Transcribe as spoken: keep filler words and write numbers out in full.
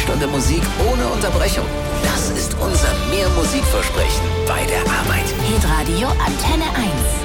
Stunde Musik ohne Unterbrechung. Das ist unser Mehr-Musik-Versprechen bei der Arbeit. Hitradio Antenne eins.